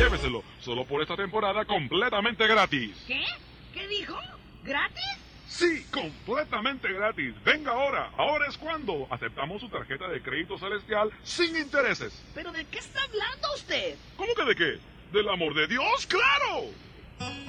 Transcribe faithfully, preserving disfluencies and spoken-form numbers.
lléveselo, solo por esta temporada completamente gratis. ¿Qué? ¿Qué dijo? ¿Gratis? Sí, completamente gratis. Venga ahora, ahora es cuando aceptamos su tarjeta de crédito celestial sin intereses. ¿Pero de qué está hablando usted? ¿Cómo que de qué? ¿Del amor de Dios? ¡Claro!